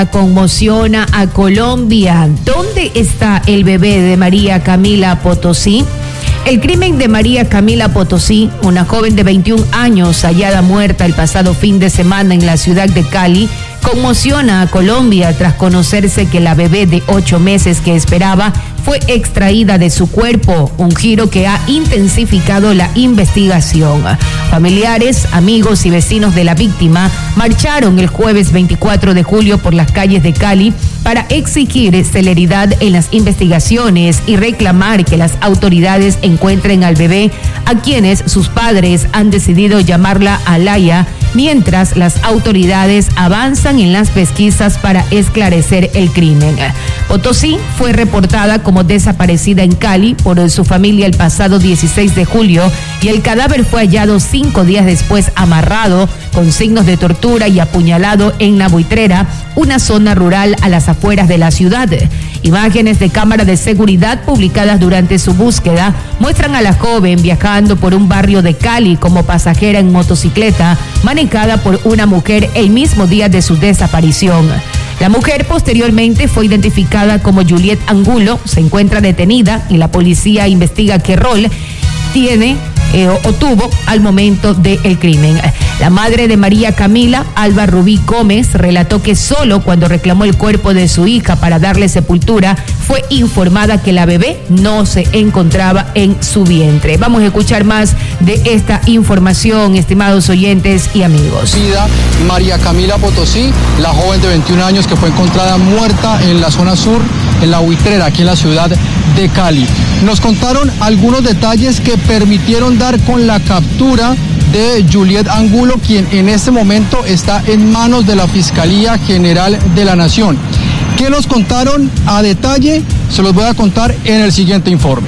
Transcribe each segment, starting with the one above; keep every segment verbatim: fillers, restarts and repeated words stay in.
Conmociona a Colombia. ¿Dónde está el bebé de María Camila Potosí? El crimen de María Camila Potosí, una joven de veintiún años hallada muerta el pasado fin de semana en la ciudad de Cali, conmociona a Colombia tras conocerse que la bebé de ocho meses que esperaba fue extraída de su cuerpo, un giro que ha intensificado la investigación. Familiares, amigos y vecinos de la víctima marcharon el jueves veinticuatro de julio por las calles de Cali para exigir celeridad en las investigaciones y reclamar que las autoridades encuentren al bebé, a quienes sus padres han decidido llamarla Alaya, mientras las autoridades avanzan en las pesquisas para esclarecer el crimen. Potosí fue reportada como desaparecida en Cali por su familia el pasado dieciséis de julio y el cadáver fue hallado cinco días después amarrado con signos de tortura y apuñalado en La Buitrera, una zona rural a las afueras de la ciudad. Imágenes de cámara de seguridad publicadas durante su búsqueda muestran a la joven viajando por un barrio de Cali como pasajera en motocicleta manejada por una mujer el mismo día de su desaparición. La mujer posteriormente fue identificada como Juliet Angulo, se encuentra detenida y la policía investiga qué rol tiene eh, o tuvo al momento del crimen. La madre de María Camila, Alba Rubí Gómez, relató que solo cuando reclamó el cuerpo de su hija para darle sepultura fue informada que la bebé no se encontraba en su vientre. Vamos a escuchar más de esta información, estimados oyentes y amigos. María Camila Potosí, la joven de veintiún años que fue encontrada muerta en la zona sur, en La Buitrera, aquí en la ciudad de Cali. Nos contaron algunos detalles que permitieron dar con la captura de Juliet Angulo, quien en este momento está en manos de la Fiscalía General de la Nación. ¿Qué nos contaron a detalle? Se los voy a contar en el siguiente informe.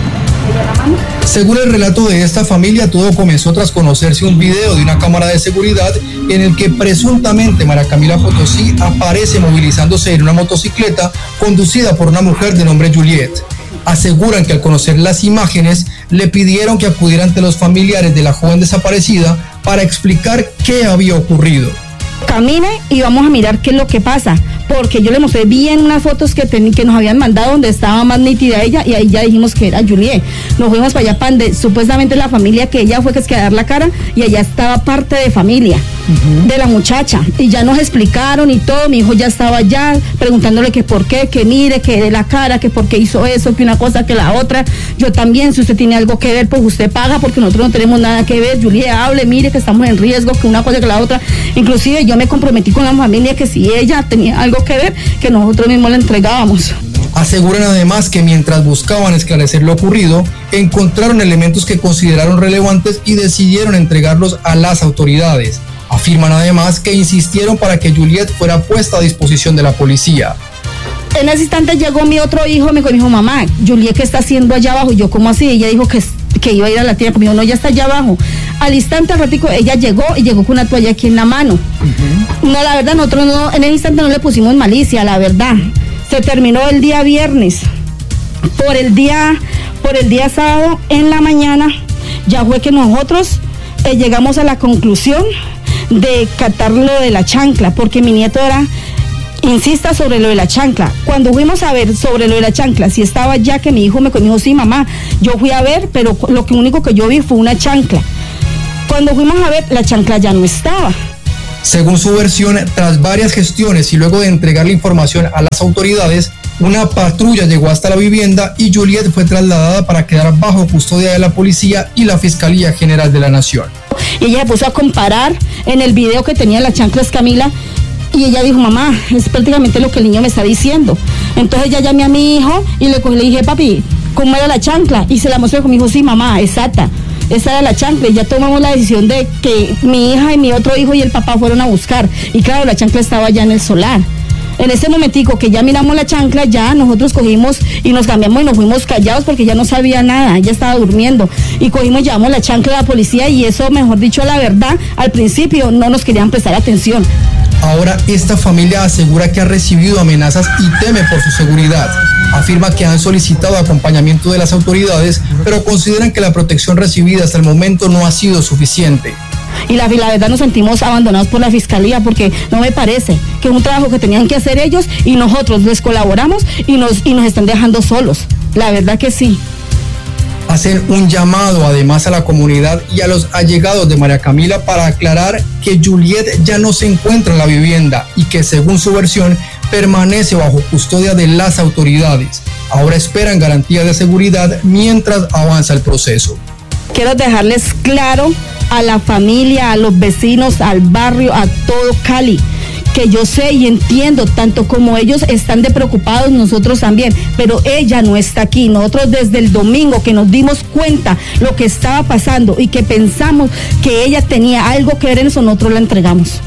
Según el relato de esta familia, todo comenzó tras conocerse un video de una cámara de seguridad en el que presuntamente María Camila Potosí aparece movilizándose en una motocicleta conducida por una mujer de nombre Juliet. Aseguran que al conocer las imágenes le pidieron que acudiera ante los familiares de la joven desaparecida para explicar qué había ocurrido. Camine y vamos a mirar qué es lo que pasa, porque yo le mostré bien unas fotos que, ten, que nos habían mandado donde estaba más nítida ella y ahí ya dijimos que era Juliet. Nos fuimos para allá, para donde supuestamente la familia que ella fue que es que a dar la cara y allá estaba parte de familia uh-huh. de la muchacha y ya nos explicaron y todo. Mi hijo ya estaba allá preguntándole que por qué, que mire, que de la cara, que por qué hizo eso, que una cosa, que la otra. Yo también, si usted tiene algo que ver, pues usted paga porque nosotros no tenemos nada que ver. Juliet, hable, mire que estamos en riesgo, que una cosa, que la otra. Inclusive yo me comprometí con la familia que si ella tenía algo que ver, que nosotros mismos le entregábamos. Aseguran además que mientras buscaban esclarecer lo ocurrido, encontraron elementos que consideraron relevantes y decidieron entregarlos a las autoridades. Afirman además que insistieron para que Juliet fuera puesta a disposición de la policía. En ese instante llegó mi otro hijo, me dijo, mamá, Juliet, ¿qué está haciendo allá abajo? Y yo, ¿cómo así? Ella dijo que, que iba a ir a la tienda conmigo. No, ya está allá abajo. Al instante, al ratico, ella llegó y llegó con una toalla aquí en la mano. Uh-huh. No, la verdad, nosotros no, en ese instante no le pusimos malicia, la verdad. Se terminó el día viernes. Por el día, por el día sábado, en la mañana, ya fue que nosotros eh, llegamos a la conclusión de catar lo de la chancla, porque mi nieto era... insista sobre lo de la chancla. Cuando fuimos a ver sobre lo de la chancla, si estaba ya, que mi hijo me dijo, sí, mamá, yo fui a ver, pero lo único que yo vi fue una chancla. Cuando fuimos a ver, la chancla ya no estaba. Según su versión, tras varias gestiones y luego de entregar la información a las autoridades, una patrulla llegó hasta la vivienda y Juliet fue trasladada para quedar bajo custodia de la policía y la Fiscalía General de la Nación. Y ella se puso a comparar en el video que tenía la chancla es Camila. Y ella dijo, mamá, es prácticamente lo que el niño me está diciendo. Entonces ya llamé a mi hijo y le, le dije, papi, ¿cómo era la chancla? Y se la mostré con mi hijo, sí, mamá, exacta. Esa era la chancla. Y ya tomamos la decisión de que mi hija y mi otro hijo y el papá fueron a buscar. Y claro, la chancla estaba ya en el solar. En ese momentico que ya miramos la chancla, ya nosotros cogimos y nos cambiamos y nos fuimos callados porque ya no sabía nada, ella estaba durmiendo. Y cogimos, llevamos la chancla a la policía y eso, mejor dicho, la verdad, al principio no nos querían prestar atención. Ahora esta familia asegura que ha recibido amenazas y teme por su seguridad. Afirma que han solicitado acompañamiento de las autoridades, pero consideran que la protección recibida hasta el momento no ha sido suficiente. Y la, la verdad nos sentimos abandonados por la fiscalía, porque no me parece que es un trabajo que tenían que hacer ellos y nosotros les colaboramos y nos, y nos están dejando solos. La verdad que sí. Hacen un llamado además a la comunidad y a los allegados de María Camila para aclarar que Juliet ya no se encuentra en la vivienda y que, según su versión, permanece bajo custodia de las autoridades. Ahora esperan garantías de seguridad mientras avanza el proceso. Quiero dejarles claro a la familia, a los vecinos, al barrio, a todo Cali, que yo sé y entiendo, tanto como ellos están de preocupados, nosotros también, pero ella no está aquí. Nosotros desde el domingo que nos dimos cuenta lo que estaba pasando y que pensamos que ella tenía algo que ver en eso, nosotros la entregamos.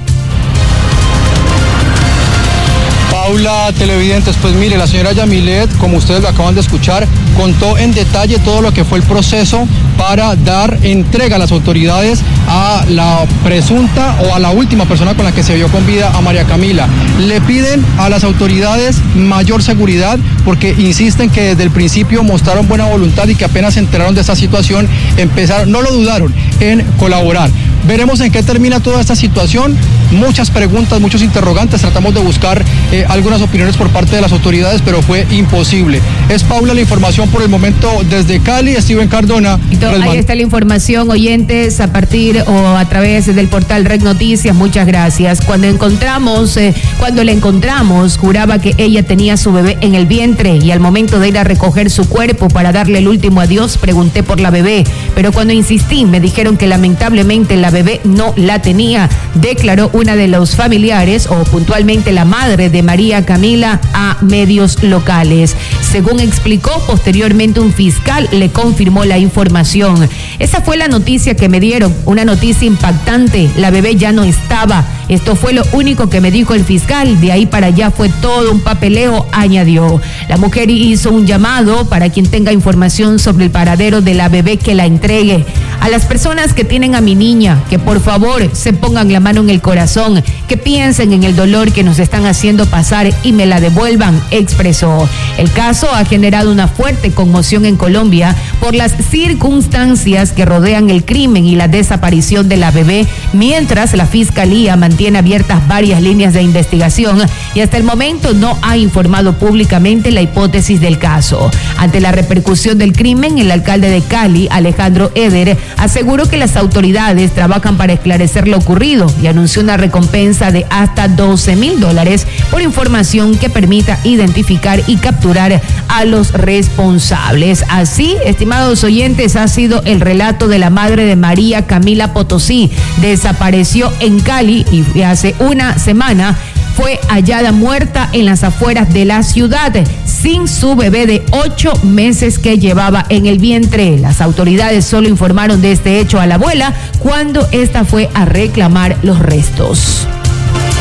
Paula, televidentes, pues mire, la señora Yamilet, como ustedes lo acaban de escuchar, contó en detalle todo lo que fue el proceso para dar entrega a las autoridades a la presunta o a la última persona con la que se vio con vida, a María Camila. Le piden a las autoridades mayor seguridad porque insisten que desde el principio mostraron buena voluntad y que apenas se enteraron de esta situación, empezaron, no lo dudaron en colaborar. Veremos en qué termina toda esta situación. Muchas preguntas, muchos interrogantes. Tratamos de buscar eh, algunas opiniones por parte de las autoridades, pero fue imposible. Es Paula la información por el momento desde Cali. Steven Cardona. Ahí está la información, oyentes, a partir o a través del portal Red Noticias. Muchas gracias. Cuando encontramos, eh, cuando la encontramos, juraba que ella tenía su bebé en el vientre y al momento de ir a recoger su cuerpo para darle el último adiós, pregunté por la bebé, pero cuando insistí me dijeron que lamentablemente la bebé no la tenía, declaró una de los familiares o puntualmente la madre de María Camila a medios locales. Según explicó, posteriormente un fiscal le confirmó la información. Esa fue la noticia que me dieron, una noticia impactante. La bebé ya no estaba. Esto fue lo único que me dijo el fiscal. De ahí para allá fue todo un papeleo, añadió. La mujer hizo un llamado para quien tenga información sobre el paradero de la bebé que la entregue. A las personas que tienen a mi niña, que por favor se pongan la mano en el corazón, que piensen en el dolor que nos están haciendo pasar y me la devuelvan, expresó. El caso ha generado una fuerte conmoción en Colombia por las circunstancias que rodean el crimen y la desaparición de la bebé, mientras la Fiscalía mantiene abiertas varias líneas de investigación y hasta el momento no ha informado públicamente la hipótesis del caso. Ante la repercusión del crimen, el alcalde de Cali, Alejandro Eder, aseguró que las autoridades trabajan para esclarecer lo ocurrido y anunció una recompensa de hasta doce mil dólares por información que permita identificar y capturar a los responsables. Así, estimados oyentes, ha sido el relato de la madre de María Camila Potosí. Desapareció en Cali y hace una semana fue hallada muerta en las afueras de la ciudad, sin su bebé de ocho meses que llevaba en el vientre. Las autoridades solo informaron de este hecho a la abuela cuando ésta fue a reclamar los restos.